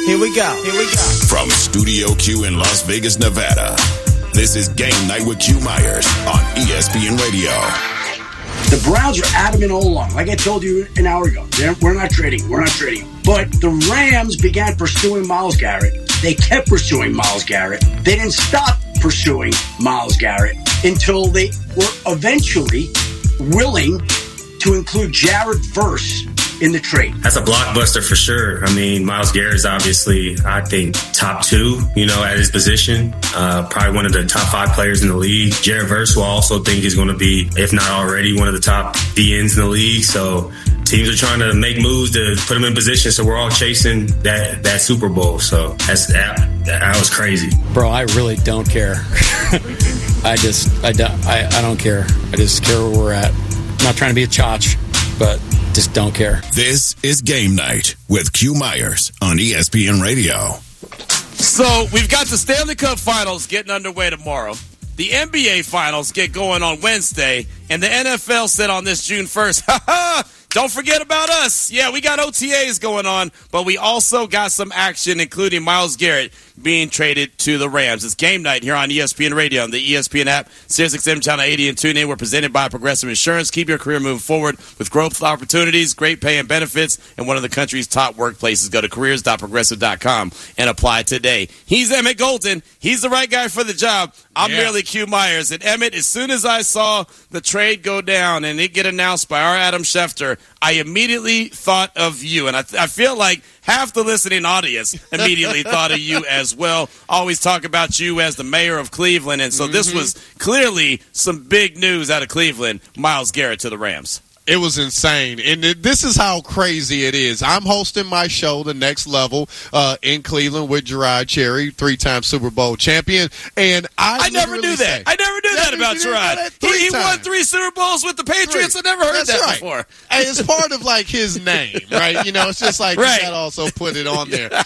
Here we go. From Studio Q in Las Vegas, Nevada, this is Game Night with Q Myers on ESPN Radio. The Browns are adamant all along. Like I told you an hour ago, we're not trading. But the Rams began pursuing Myles Garrett. They kept pursuing Myles Garrett. They didn't stop pursuing Myles Garrett until they were eventually willing to include Jared Verse in the trade. That's a blockbuster for sure. I mean, Myles Garrett is obviously, I think, top 2, at his position. Probably one of the top 5 players in the league. Jared Verse will also think he's going to be, if not already, one of the top DNs in the league. So teams are trying to make moves to put him in position. So we're all chasing that Super Bowl. So that was crazy. Bro, I really don't care. I don't care. I just care where we're at. I'm not trying to be a chotch, but just don't care. This is Game Night with Q Myers on ESPN Radio. So we've got the Stanley Cup Finals getting underway tomorrow. The NBA Finals get going on Wednesday, and the NFL said on this June 1st, don't forget about us. Yeah, we got OTAs going on, but we also got some action, including Myles Garrett being traded to the Rams. It's Game Night here on ESPN Radio, on the ESPN app, SiriusXM Channel 80 and TuneIn. We're presented by Progressive Insurance. Keep your career moving forward with growth opportunities, great pay and benefits, and one of the country's top workplaces. Go to careers.progressive.com and apply today. He's Emmett Golden. He's the right guy for the job. I'm merely Q Myers. And Emmett, as soon as I saw the trade go down and it get announced by our Adam Schefter, I immediately thought of you. And I feel like half the listening audience immediately thought of you as well. Always talk about you as the mayor of Cleveland. And so this was clearly some big news out of Cleveland. Myles Garrett to the Rams. It was insane. And this is how crazy it is. I'm hosting my show, The Next Level, in Cleveland with Gerard Cherry, 3-time Super Bowl champion. And I never knew that. I never knew that about Gerard. He won 3 Super Bowls with the Patriots. I never heard that before. And it's part of like his name, right? It's just like you got to also put it on there.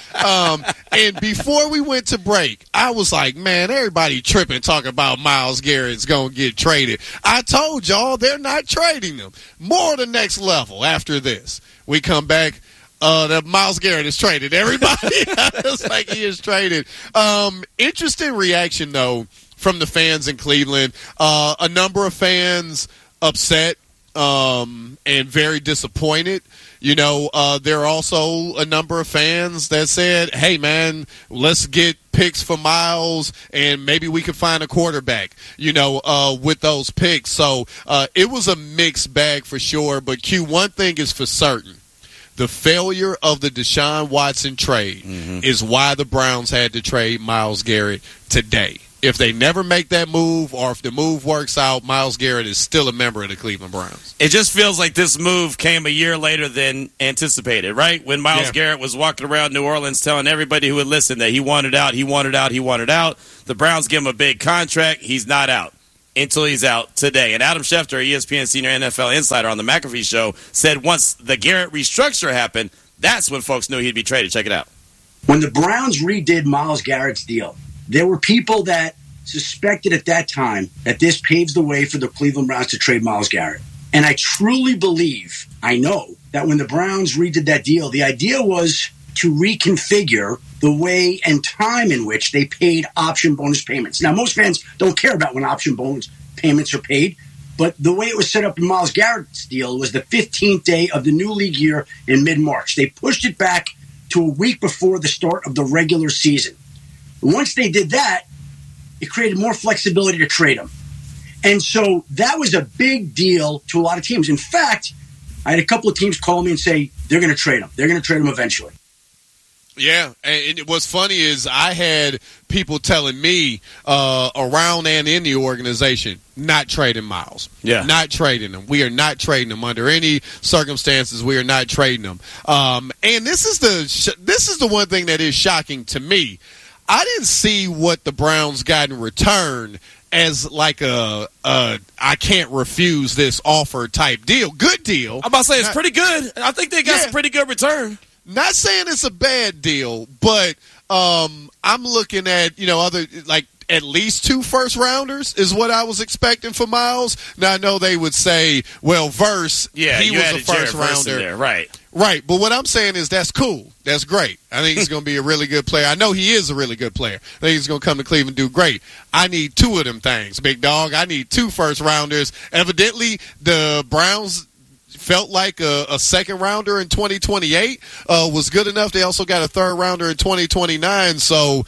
And before we went to break, I was like, man, everybody tripping talking about Myles Garrett's going to get traded. I told y'all they're not trading them. More the next level after this. We come back. That Myles Garrett is traded. Everybody, it's like he is traded. Interesting reaction, though, from the fans in Cleveland. A number of fans upset and very disappointed. There are also a number of fans that said, hey, man, let's get picks for Myles, and maybe we could find a quarterback, with those picks. So it was a mixed bag for sure. But Q, one thing is for certain. The failure of the Deshaun Watson trade is why the Browns had to trade Myles Garrett today. If they never make that move, or if the move works out, Myles Garrett is still a member of the Cleveland Browns. It just feels like this move came a year later than anticipated, right? When Myles Garrett was walking around New Orleans telling everybody who would listen that he wanted out. The Browns give him a big contract. He's not out until he's out today. And Adam Schefter, ESPN senior NFL insider on the McAfee Show, said once the Garrett restructure happened, that's when folks knew he'd be traded. Check it out. When the Browns redid Myles Garrett's deal, there were people that suspected at that time that this paves the way for the Cleveland Browns to trade Myles Garrett. And I truly believe, I know, that when the Browns redid that deal, the idea was to reconfigure the way and time in which they paid option bonus payments. Now, most fans don't care about when option bonus payments are paid, but the way it was set up in Myles Garrett's deal was the 15th day of the new league year in mid-March. They pushed it back to a week before the start of the regular season. Once they did that, it created more flexibility to trade him. And so that was a big deal to a lot of teams. In fact, I had a couple of teams call me and say they're going to trade him. They're going to trade him eventually. Yeah, and what's funny is I had people telling me around and in the organization, not trading Myles. Yeah. Not trading him. We are not trading him under any circumstances. We are not trading him. And this is the one thing that is shocking to me. I didn't see what the Browns got in return as like a I can't refuse this offer type deal. Good deal. I'm about to say it's pretty good. I think they got some pretty good return. Not saying it's a bad deal, but I'm looking at, other, like, at least 2 first-rounders is what I was expecting for Miles. Now, I know they would say, well, Verse, he was a first-rounder. Right. Right, but what I'm saying is that's cool. That's great. I think he's going to be a really good player. I know he is a really good player. I think he's going to come to Cleveland and do great. I need 2 of them things, big dog. I need 2 first-rounders. Evidently, the Browns felt like a second-rounder in 2028 was good enough. They also got a third-rounder in 2029. So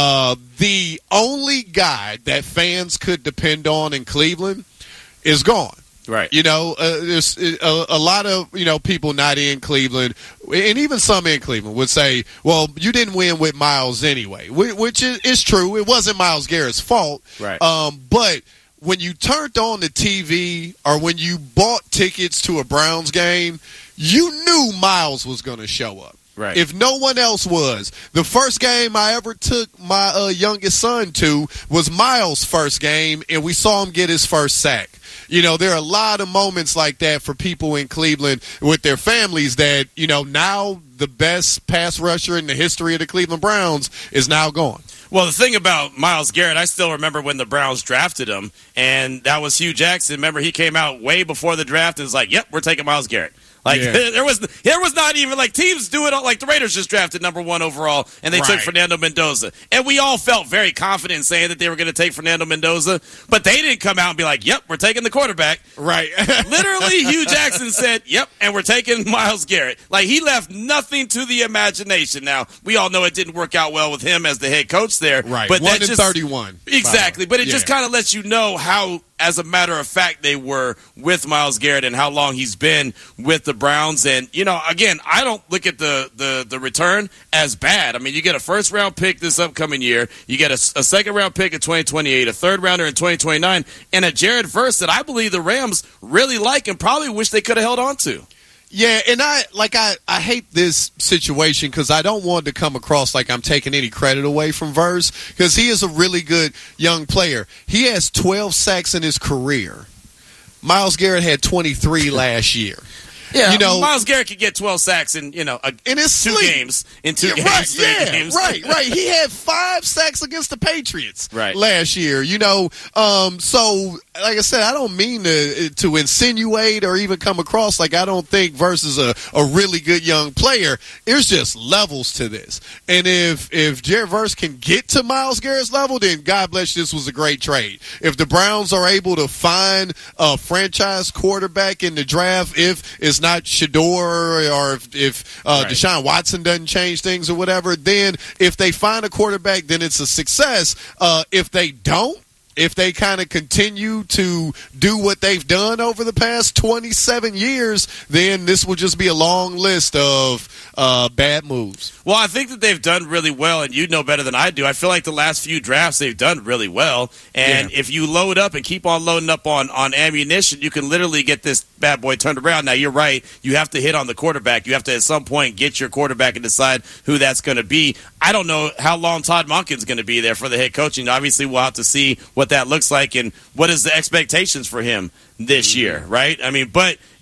the only guy that fans could depend on in Cleveland is gone. Right. You know, there's a lot of, people not in Cleveland, and even some in Cleveland would say, well, you didn't win with Miles anyway, which is true. It wasn't Myles Garrett's fault. Right. But when you turned on the TV or when you bought tickets to a Browns game, you knew Miles was going to show up. Right. If no one else was. The first game I ever took my youngest son to was Miles' first game, and we saw him get his first sack. There are a lot of moments like that for people in Cleveland with their families that, now the best pass rusher in the history of the Cleveland Browns is now gone. Well, the thing about Myles Garrett, I still remember when the Browns drafted him, and that was Hugh Jackson. Remember, he came out way before the draft and was like, yep, we're taking Myles Garrett. There was not even teams do it like the Raiders just drafted number 1 overall and they took Fernando Mendoza. And we all felt very confident in saying that they were going to take Fernando Mendoza, but they didn't come out and be like, yep, we're taking the quarterback. Right. Literally, Hugh Jackson said, yep, and we're taking Myles Garrett. He left nothing to the imagination. Now, we all know it didn't work out well with him as the head coach there. Right. But 1-31. Exactly. But it just kind of lets you know how, as a matter of fact, they were with Myles Garrett and how long he's been with the Browns. And, again, I don't look at the return as bad. I mean, you get a first-round pick this upcoming year. You get a second-round pick in 2028, a third-rounder in 2029, and a Jared Verse that I believe the Rams really like and probably wish they could have held on to. Yeah, and I hate this situation because I don't want to come across like I'm taking any credit away from Verse because he is a really good young player. He has 12 sacks in his career. Myles Garrett had 23 last year. Yeah, Myles Garrett could get 12 sacks in his 2 games. In 2 games. Right. He had 5 sacks against the Patriots last year. So like I said, I don't mean to insinuate or even come across like I don't think Verse is a really good young player. There's just levels to this. And if Jared Verse can get to Myles Garrett's level, then God bless you, this was a great trade. If the Browns are able to find a franchise quarterback in the draft, if it's not Shador or if Deshaun Watson doesn't change things or whatever, then if they find a quarterback, then it's a success. If they don't, if they kind of continue to do what they've done over the past 27 years, then this will just be a long list of bad moves. Well, I think that they've done really well, and you know better than I do. I feel like the last few drafts they've done really well, and if you load up and keep on loading up on ammunition, you can literally get this bad boy turned around. Now, you're right. You have to hit on the quarterback. You have to, at some point, get your quarterback and decide who that's going to be. I don't know how long Todd Monken's going to be there for the head coaching. Obviously, we'll have to see what that looks like and what is the expectations for him this year, right? I mean, but